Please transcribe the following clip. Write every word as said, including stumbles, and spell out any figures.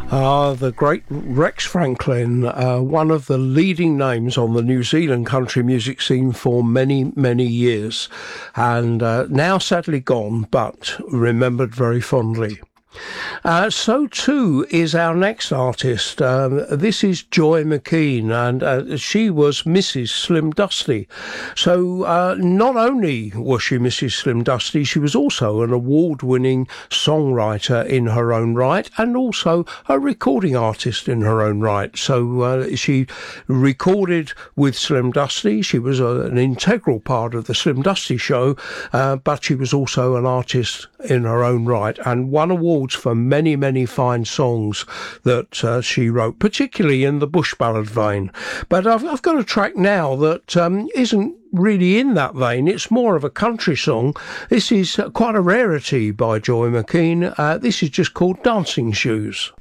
Ah, the great Rex Franklin, uh, one of the leading names on the New Zealand country music scene for many, many years, and uh, now sadly gone, but remembered very fondly. Uh, so too is our next artist. Um, this is Joy McKean, and uh, she was Missus Slim Dusty. So uh, not only was she Missus Slim Dusty, she was also an award-winning songwriter in her own right, and also a recording artist in her own right. So uh, she recorded with Slim Dusty. She was a, an integral part of the Slim Dusty show, uh, but she was also an artist in her own right, and won awards for many, many fine songs that uh, she wrote, particularly in the bush ballad vein. But I've, I've got a track now that um, isn't really in that vein. It's more of a country song. This is quite a rarity by Joy McKean. Uh, this is just called Dancing Shoes.